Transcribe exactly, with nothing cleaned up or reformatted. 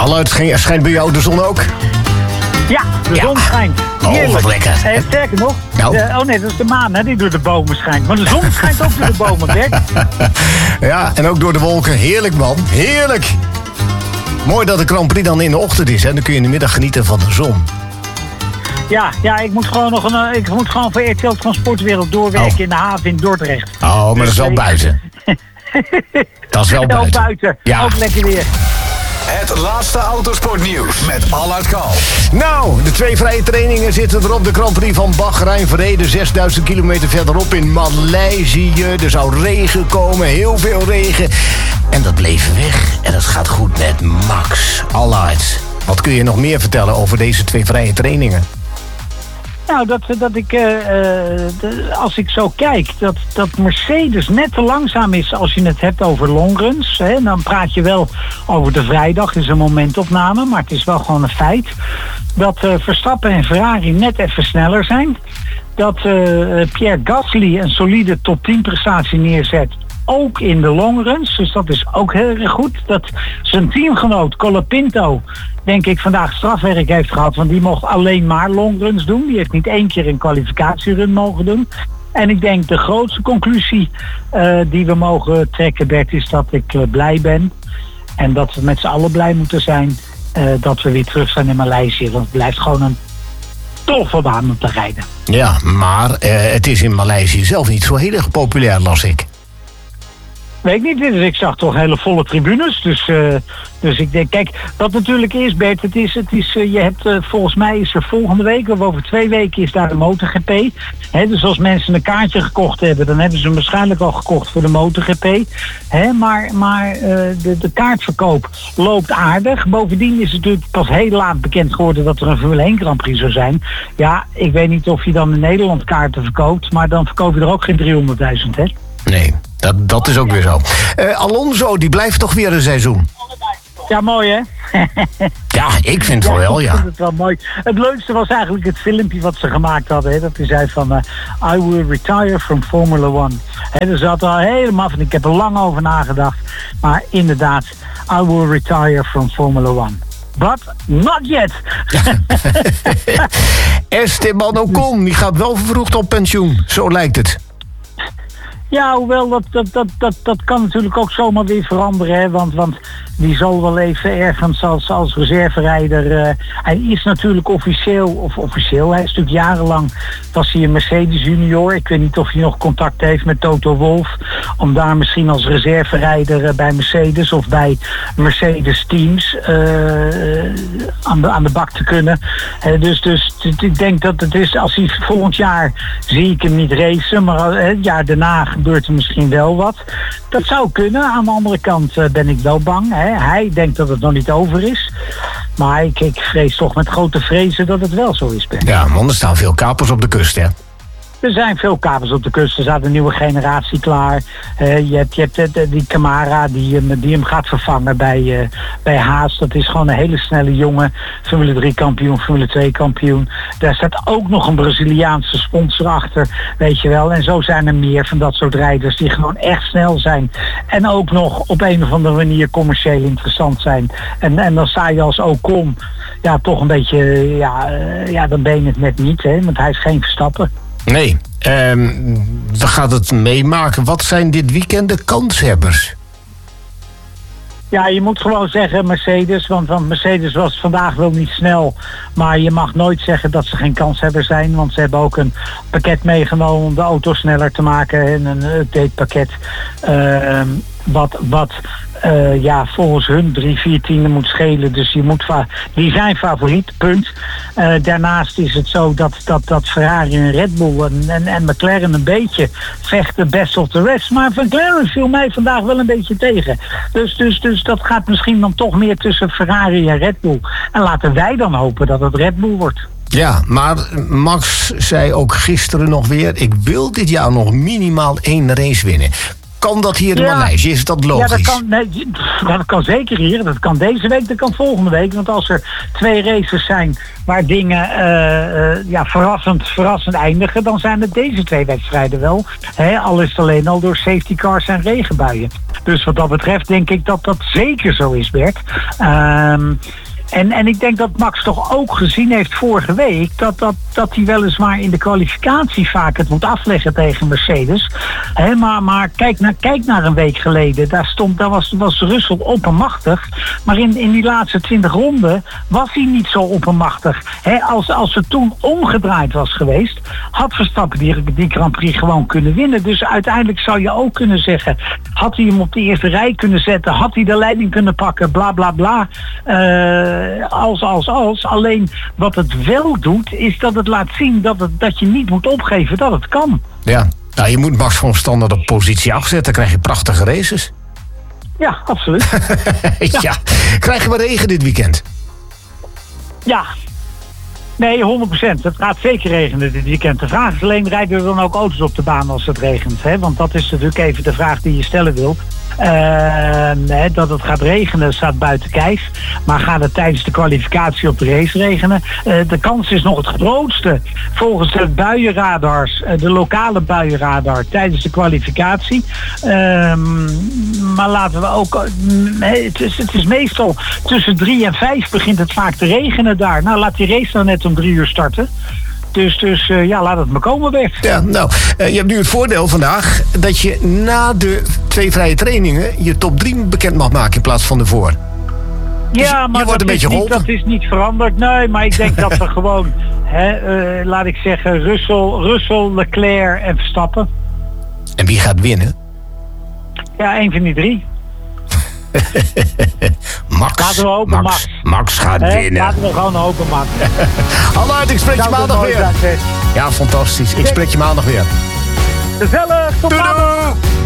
Alluid, schijnt bij jou de zon ook? Ja, de ja. zon schijnt. Heerlijk. Oh, wat lekker. Eh, sterker nog, nou. de, oh nee, dat is de maan hè, die door de bomen schijnt. Maar de zon schijnt ook door de bomen, Bert. Ja, en ook door de wolken. Heerlijk, man. Heerlijk. Mooi dat de Grand Prix dan in de ochtend is, hè. Dan kun je in de middag genieten van de zon. Ja, ja, ik moet gewoon nog een, ik moet gewoon voor R T L Transportwereld doorwerken oh. in de haven in Dordrecht. Oh, maar dus dat is wel buiten. Dat is wel buiten. Ook buiten. Ja. Ook lekker weer. Het laatste autosportnieuws met Alluid Kalf. Nou, de twee vrije trainingen zitten er op. De Grand Prix van Bahrein verreden zesduizend kilometer verderop in Maleisië. Er zou regen komen, heel veel regen. En dat bleef weg. En het gaat goed met Max. Alluid. Wat kun je nog meer vertellen over deze twee vrije trainingen? Nou, dat, dat ik, uh, de, als ik zo kijk, dat, dat Mercedes net te langzaam is als je het hebt over longruns. Hè. Dan praat je wel over de vrijdag, is een momentopname, maar het is wel gewoon een feit. Dat uh, Verstappen en Ferrari net even sneller zijn. Dat uh, Pierre Gasly een solide top tien prestatie neerzet. Ook in de longruns, dus dat is ook heel erg goed. Dat zijn teamgenoot Colapinto, denk ik, vandaag strafwerk heeft gehad. Want die mocht alleen maar longruns doen. Die heeft niet één keer een kwalificatierun mogen doen. En ik denk de grootste conclusie uh, die we mogen trekken, Bert, is dat ik uh, blij ben. En dat we met z'n allen blij moeten zijn uh, dat we weer terug zijn in Maleisië. Want het blijft gewoon een toffe baan om te rijden. Ja, maar uh, het is in Maleisië zelf niet zo heel erg populair, las ik. Weet ik niet, dus ik zag toch hele volle tribunes. Dus, uh, dus ik denk, kijk, wat natuurlijk is, Bert, het is, het is, uh, je hebt, uh, volgens mij is er volgende week, of over twee weken is daar de MotoGP. He, dus als mensen een kaartje gekocht hebben, dan hebben ze hem waarschijnlijk al gekocht voor de MotoGP. He, maar maar uh, de, de kaartverkoop loopt aardig. Bovendien is het natuurlijk pas heel laat bekend geworden dat er een Formule één Grand Prix zou zijn. Ja, ik weet niet of je dan in Nederland kaarten verkoopt, maar dan verkoop je er ook geen driehonderdduizend, hè? Nee. Dat, dat is ook weer zo. Uh, Alonso, die blijft toch weer een seizoen? Ja, mooi hè? Ja, ik vind het ja, wel, ik ja. vind het wel mooi. Het leukste was eigenlijk het filmpje wat ze gemaakt hadden. Hè? Dat hij zei van, uh, I will retire from Formula One. Hè, dus dat al helemaal van, ik heb er lang over nagedacht. Maar inderdaad, I will retire from Formula One. But not yet. Esteban Ocon, die gaat wel vervroegd op pensioen. Zo lijkt het. Ja, hoewel dat, dat, dat, dat, dat kan natuurlijk ook zomaar weer veranderen. Hè? Want, want die zal wel even ergens als, als reserverijder... Uh, hij is natuurlijk officieel, of officieel, hij is natuurlijk jarenlang... was hij een Mercedes junior. Ik weet niet of hij nog contact heeft met Toto Wolff. Om daar misschien als reserverijder uh, bij Mercedes of bij Mercedes teams uh, aan, de, aan de bak te kunnen. Uh, dus, dus ik denk dat het is, als hij volgend jaar zie ik hem niet racen. Maar uh, het jaar daarna gebeurt er misschien wel wat. Dat zou kunnen. Aan de andere kant uh, ben ik wel bang. Hè. Hij denkt dat het nog niet over is. Maar ik, ik vrees toch met grote vrezen dat het wel zo is. Ben. Ja, man, er staan veel kapers op de kust, hè? Er zijn veel kapers op de kust. Er staat een nieuwe generatie klaar. Uh, je hebt, je hebt uh, die Camara die hem, die hem gaat vervangen bij, uh, bij Haas. Dat is gewoon een hele snelle jongen. Formule drie kampioen, Formule twee kampioen. Daar staat ook nog een Braziliaanse sponsor achter. Weet je wel. En zo zijn er meer van dat soort rijders die gewoon echt snel zijn. En ook nog op een of andere manier commercieel interessant zijn. En, en dan sta je als Ocon ja, toch een beetje... Ja, uh, ja, dan ben je het net niet. Hè, want hij is geen Verstappen. Nee, um, we gaan het meemaken. Wat zijn dit weekend de kanshebbers? Ja, je moet gewoon zeggen Mercedes, want, want Mercedes was vandaag wel niet snel. Maar je mag nooit zeggen dat ze geen kanshebber zijn, want ze hebben ook een pakket meegenomen om de auto sneller te maken en een update pakket. Uh, wat, wat uh, ja, volgens hun drie, vier tienden moet schelen. Dus je moet va- die zijn favoriet, punt. Uh, daarnaast is het zo dat, dat, dat Ferrari en Red Bull en, en, en McLaren een beetje vechten best of the rest. Maar McLaren viel mij vandaag wel een beetje tegen. Dus, dus, dus dat gaat misschien dan toch meer tussen Ferrari en Red Bull. En laten wij dan hopen dat het Red Bull wordt. Ja, maar Max zei ook gisteren nog weer... ik wil dit jaar nog minimaal één race winnen. kan dat hier in Ja. Maleisië? Is dat logisch? Ja, dat kan, nee, dat kan zeker hier. Dat kan deze week, dat kan volgende week. Want als er twee races zijn waar dingen uh, uh, ja, verrassend, verrassend eindigen, dan zijn het deze twee wedstrijden wel. Hè, al is het alleen al door safety cars en regenbuien. Dus wat dat betreft denk ik dat dat zeker zo is, Bert. Um, En, en ik denk dat Max toch ook gezien heeft vorige week dat, dat, dat hij weliswaar in de kwalificatie vaak het moet afleggen tegen Mercedes. He, maar maar kijk, naar, kijk naar een week geleden. Daar, stond, daar was, was Russell oppermachtig. Maar in, in die laatste twintig ronden was hij niet zo oppermachtig. He, als, als het toen omgedraaid was geweest, had Verstappen die, die Grand Prix gewoon kunnen winnen. Dus uiteindelijk zou je ook kunnen zeggen, had hij hem op de eerste rij kunnen zetten, had hij de leiding kunnen pakken, bla bla bla. Uh, Als, als, als. Alleen wat het wel doet, is dat het laat zien dat, het, dat je niet moet opgeven dat het kan. Ja, nou, je moet Max gewoon standaard op positie acht zetten. Dan krijg je prachtige races. Ja, absoluut. ja. ja. Krijgen we regen dit weekend? Ja. Nee, honderd procent. Het gaat zeker regenen dit weekend. De vraag is alleen, rijden er dan ook auto's op de baan als het regent? Hè? Want dat is natuurlijk even de vraag die je stellen wil. Uh, nee, dat het gaat regenen staat buiten kijf. Maar gaat het tijdens de kwalificatie op de race regenen? Uh, de kans is nog het grootste volgens de buienradars, uh, de lokale buienradar tijdens de kwalificatie. Uh, maar laten we ook... Uh, het, is, het is meestal tussen drie en vijf begint het vaak te regenen daar. Nou, laat die race dan net om drie uur starten. Dus, dus uh, ja, laat het maar komen, Bert. Ja, nou, uh, je hebt nu het voordeel vandaag dat je na de twee vrije trainingen je top drie bekend mag maken in plaats van de voor. Dus ja, maar je wordt dat, een is beetje niet, dat is niet veranderd. Nee, maar ik denk dat we gewoon, hè, uh, laat ik zeggen, Russell, Russell, Leclerc en Verstappen. En wie gaat winnen? Ja, één van die drie. Max. Laten we hopen, Max. Max. Max gaat He, winnen. laten we gewoon hopen, Max. Allard, ik spreek je maandag weer. Ja, fantastisch. Ik spreek je maandag weer. Gezellig, tot Doei, maandag. doei.